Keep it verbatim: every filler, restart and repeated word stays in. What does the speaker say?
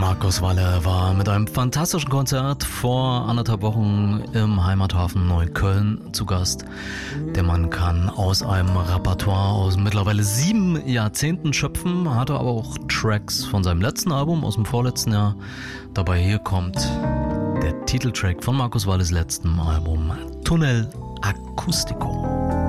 Markus Walle war mit einem fantastischen Konzert vor anderthalb Wochen im Heimathafen Neukölln zu Gast. Der Mann kann aus einem Repertoire aus mittlerweile sieben Jahrzehnten schöpfen, hatte aber auch Tracks von seinem letzten Album aus dem vorletzten Jahr. Dabei hier kommt der Titeltrack von Markus Walles letztem Album, Tunnel Acústico.